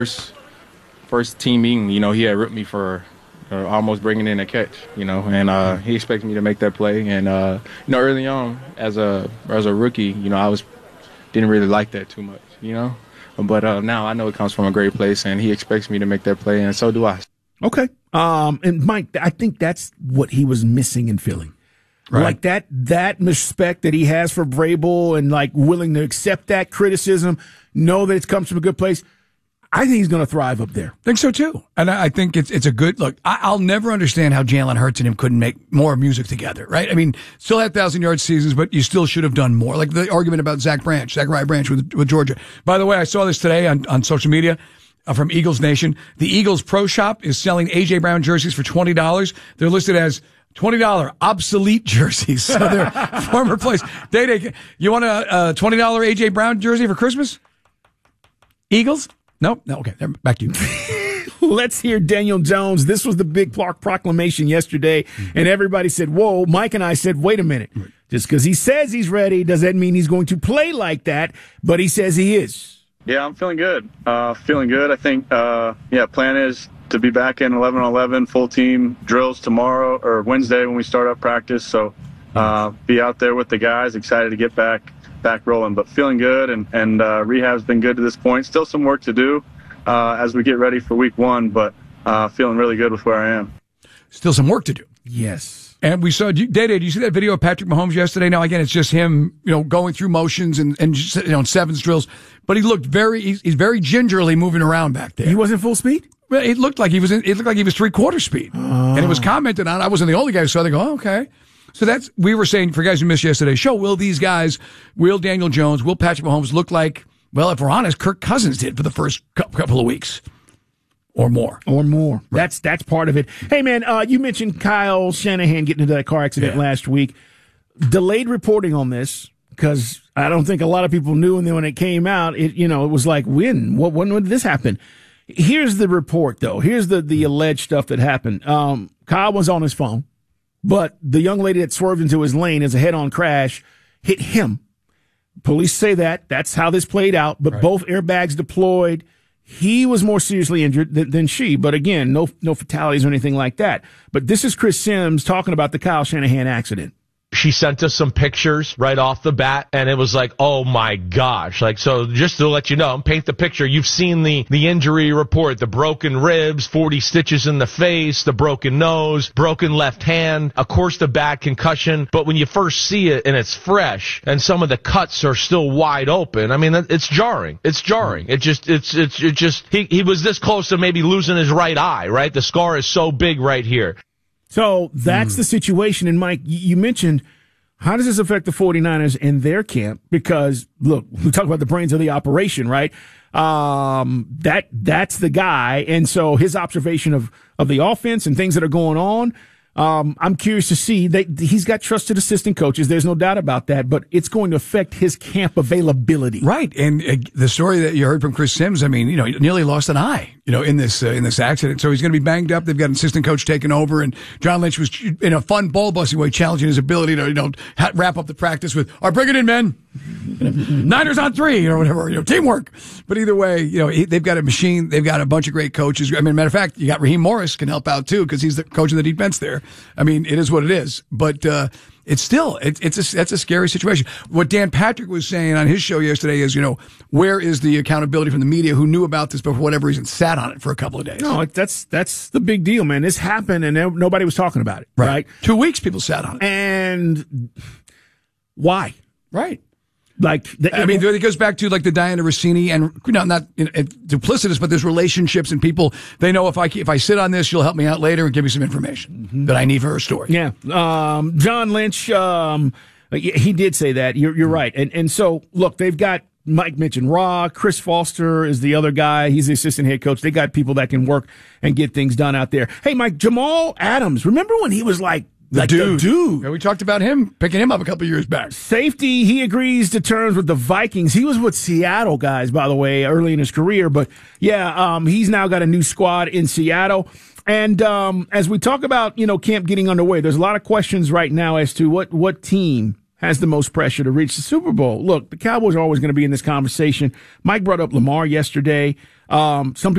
first team meeting, he had ripped me for almost bringing in a catch, and he expected me to make that play. And early on as a rookie, didn't really like that too much, But now I know it comes from a great place, and he expects me to make that play, and so do I. Okay. And Mike, I think that's what he was missing in Philly. Right. Like that respect that he has for Vrabel and like willing to accept that criticism, know that it comes from a good place. I think he's going to thrive up there. I think so too. And I think it's a good look. I'll never understand how Jalen Hurts and him couldn't make more music together, right? I mean, still had 1,000-yard seasons, but you still should have done more. Like the argument about Zachariah Branch with Georgia. By the way, I saw this today on social media from Eagles Nation. The Eagles Pro Shop is selling A.J. Brown jerseys for $20. They're listed as $20 obsolete jerseys. So they're former players. You want a $20 A.J. Brown jersey for Christmas? Eagles? Nope. No. Okay. Back to you. Let's hear Daniel Jones. This was the big proclamation yesterday, and everybody said, whoa. Mike and I said, wait a minute. Right. Just because he says he's ready doesn't mean he's going to play like that, but he says he is. Yeah, I'm feeling good. I think, plan is to be back in 11-on-11 full team drills tomorrow or Wednesday when we start up practice. So be out there with the guys, excited to get back rolling, but feeling good, and rehab's been good to this point. Still some work to do as we get ready for week 1, but feeling really good with where I am. Still some work to do. Yes. And we saw, did you see that video of Patrick Mahomes yesterday? Now, again, it's just him, going through motions and sevens drills, but he looked he's very gingerly moving around back there. He wasn't full speed? Well, it looked like he was 3/4 speed. And it was commented on. I wasn't the only guy who saw it. They go, oh, okay. So we were saying, for guys who missed yesterday's show, will Daniel Jones, will Patrick Mahomes look like, well, if we're honest, Kirk Cousins did for the first couple of weeks or more? Right. That's part of it. Hey, man, you mentioned Kyle Shanahan getting into that car accident last week. Delayed reporting on this because I don't think a lot of people knew. And then when it came out, it was like, when did this happen? Here's the report, though. Here's the alleged stuff that happened. Kyle was on his phone. But the young lady that swerved into his lane as a head-on crash hit him. Police say that's how this played out, but both airbags deployed. He was more seriously injured than she, but again, no fatalities or anything like that. But this is Chris Sims talking about the Kyle Shanahan accident. She sent us some pictures right off the bat, and it was like, oh my gosh. So just to let you know, and paint the picture, you've seen the injury report, the broken ribs, 40 stitches in the face, the broken nose, broken left hand, of course the bad concussion. But when you first see it and it's fresh and some of the cuts are still wide open, I mean, it's jarring. It's jarring. He was this close to maybe losing his right eye, right? The scar is so big right here. So that's the situation. And Mike, you mentioned, how does this affect the 49ers and their camp? Because look, we talk about the brains of the operation, right? That's the guy. And so his observation of the offense and things that are going on, I'm curious to see that he's got trusted assistant coaches. There's no doubt about that, but it's going to affect his camp availability. Right. And the story that you heard from Chris Sims, I mean, he nearly lost an eye, in this accident. So he's going to be banged up. They've got an assistant coach taking over, and John Lynch was in a fun ball busting way challenging his ability to, wrap up the practice with, all right, bring it in, men. Niners on 3, or whatever, teamwork. But either way, they've got a machine. They've got a bunch of great coaches. I mean, matter of fact, you got Raheem Morris can help out too, because he's the coach of the defense there. I mean, it is what it is. But, it's still, that's a scary situation. What Dan Patrick was saying on his show yesterday is, where is the accountability from the media who knew about this, but for whatever reason sat on it for a couple of days? No, that's the big deal, man. This happened and nobody was talking about it, right? 2 weeks people sat on it. And why? Right. It goes back to like the Diana Rossini and not duplicitous, but there's relationships and people. They know if I sit on this, you'll help me out later and give me some information that I need for her story. Yeah, John Lynch, he did say that. You're right, and so look, they've got Mike mentioned Chris Foster is the other guy. He's the assistant head coach. They got people that can work and get things done out there. Hey, Mike, Jamal Adams. Remember when he was like. The dude. Yeah, we talked about picking him up a couple of years back. Safety, he agrees to terms with the Vikings. He was with Seattle guys, by the way, early in his career. But, he's now got a new squad in Seattle. And as we talk about, camp getting underway, there's a lot of questions right now as to what team has the most pressure to reach the Super Bowl. Look, the Cowboys are always going to be in this conversation. Mike brought up Lamar yesterday. Some people